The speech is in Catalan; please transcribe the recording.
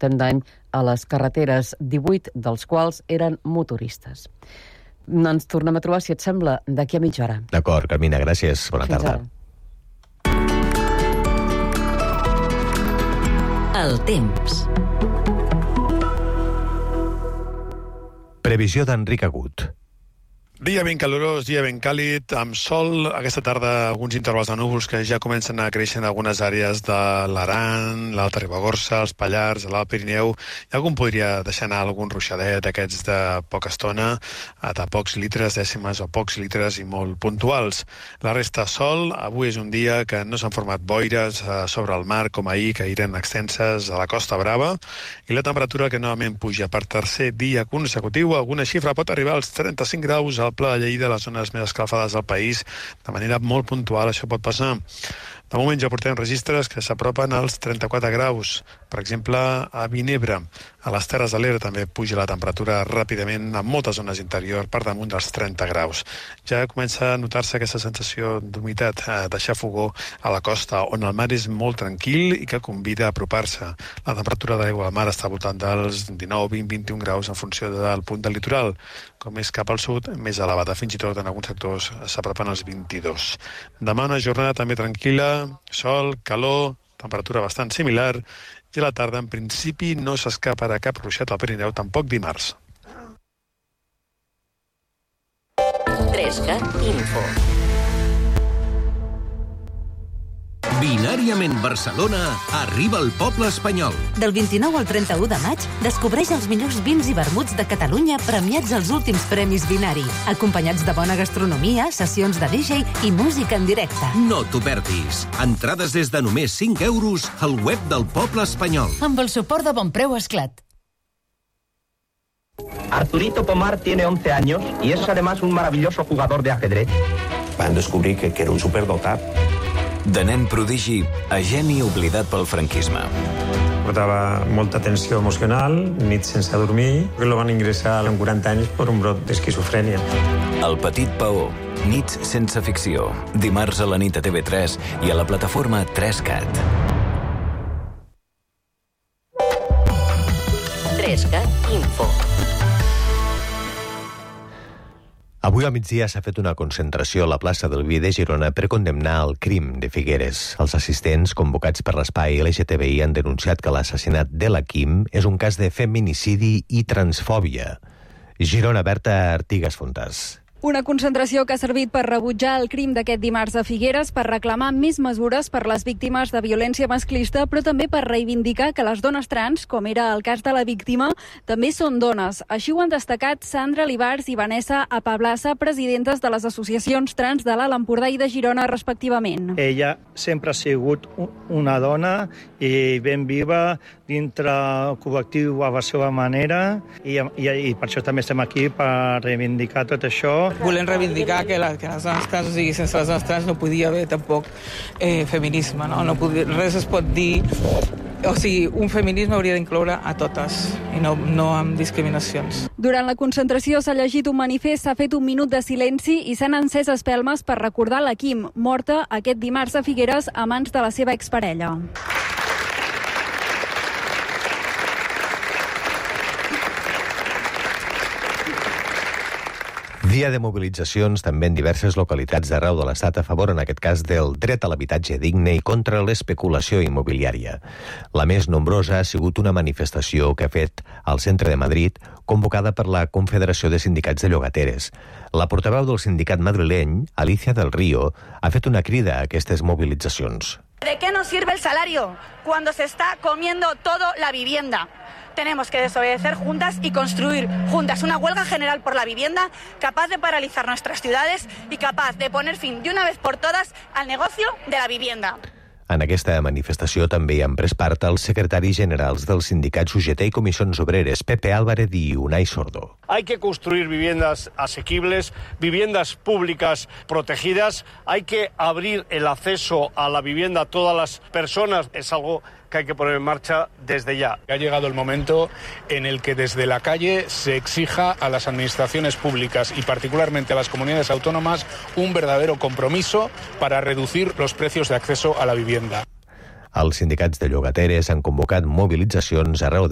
portem d'any a les carreteres, 18 dels quals eren motoristes. Ens tornem a trobar, si et sembla, d'aquí a mitja hora. D'acord, Carmina, gràcies. Bona tarda. El temps. Previsió d'Enric Agut. Dia ben calorós, dia ben càlid, amb sol. Aquesta tarda alguns intervals de núvols que ja comencen a créixer en algunes àrees de l'Aran, l'Alta Ribagorça, els Pallars, l'Alt Pirineu. I algun podria deixar anar algun ruixadet d'aquests de poca estona, de pocs litres, dècimes o pocs litres i molt puntuals. La resta sol. Avui és un dia que no s'han format boires sobre el mar com ahir, que eren extenses a la Costa Brava, i la temperatura que novament puja per tercer dia consecutiu. Alguna xifra pot arribar als 35 graus al Pla de Lleida, les zones més escalfades del país, de manera molt puntual. Això pot passar. De moment ja portem registres que s'apropen als 34 graus. Per exemple, a Vinebre, a les Terres de l'Ebre també puja la temperatura ràpidament en moltes zones interior per damunt dels 30 graus. Ja comença a notar-se aquesta sensació d'humitat, de xafogor a la costa, on el mar és molt tranquil i que convida a apropar-se. La temperatura de l'aigua al mar està al voltant dels 19, 20, 21 graus en funció del punt del litoral. Com és cap al sud, més elevada, fins i tot en alguns sectors s'apropen als 22. Demà una jornada també tranquil·la, sol, calor, temperatura bastant similar, i a la tarda, en principi, no s'escaparà cap ruixat al Pirineu, tampoc dimarts. 3CAT Info. Binàriament Barcelona arriba al poble espanyol. Del 29 al 31 de maig, descobreix els millors vins i vermuts de Catalunya premiats als últims premis Binari, acompanyats de bona gastronomia, sessions de DJ i música en directe. No t'ho perdis. Entrades des de només 5 euros al web del poble espanyol. Amb el suport de Bonpreu Esclat. Arturito Pomar tiene 11 años y es además un maravilloso jugador de ajedrez. Van descobrir que era un superdotat. De nen prodigi a geni oblidat pel franquisme. Portava molta tensió emocional, nits sense dormir, que lo van ingressar amb 40 anys per un brot d'esquizofrènia. El petit Paó, nits sense ficció. Dimarts a la nit a TV3 i a la plataforma 3CAT. 3CAT Info. Avui al migdia s'ha fet una concentració a la plaça del Vi de Girona per condemnar el crim de Figueres. Els assistents convocats per l'espai LGTBI han denunciat que l'assassinat de la Quim és un cas de feminicidi i transfòbia. Girona, Berta Artigas Fontàs. Una concentració que ha servit per rebutjar el crim d'aquest dimarts a Figueres, per reclamar més mesures per les víctimes de violència masclista, però també per reivindicar que les dones trans, com era el cas de la víctima, també són dones. Així ho han destacat Sandra Libars i Vanessa Apablassa, presidentes de les associacions trans de l'Alt Empordà i de Girona, respectivament. Ella sempre ha sigut una dona i ben viva dintre el col·lectiu a la seva manera i per això també estem aquí, per reivindicar tot això. Volem reivindicar que les dones trans, o sigui, sense les dones trans no podia haver tampoc feminisme, no? Res es pot dir. O sigui, un feminisme hauria d'incloure a totes i no amb discriminacions. Durant la concentració s'ha llegit un manifest, s'ha fet un minut de silenci i s'han encès espelmes per recordar la Quim, morta aquest dimarts a Figueres a mans de la seva exparella. Dia de mobilitzacions també en diverses localitats d'arreu de l'Estat a favor, en aquest cas, del dret a l'habitatge digne i contra l'especulació immobiliària. La més nombrosa ha sigut una manifestació que ha fet al centre de Madrid, convocada per la Confederació de Sindicats de Llogateres. La portaveu del sindicat madrileny, Alicia del Río, ha fet una crida a aquestes mobilitzacions. ¿De qué nos sirve el salario cuando se está comiendo todo la vivienda? Tenemos que desobedecer juntas y construir juntas una huelga general por la vivienda capaz de paralizar nuestras ciudades y capaz de poner fin de una vez por todas al negocio de la vivienda. En aquesta manifestació també hi han pres part els secretaris generals dels sindicats UGT i Comissions Obreres, Pepe Álvarez y Unai Sordo. Hay que construir viviendas asequibles, viviendas públicas protegidas, hay que abrir el acceso a la vivienda a todas las personas, es algo que hay que poner en marcha desde ya. Ha llegado el momento en el que desde la calle se exija a las administraciones públicas y particularmente a las comunidades autónomas un verdadero compromiso para reducir los precios de acceso a la vivienda. Els sindicats de llogateres han convocat mobilitzacions arreu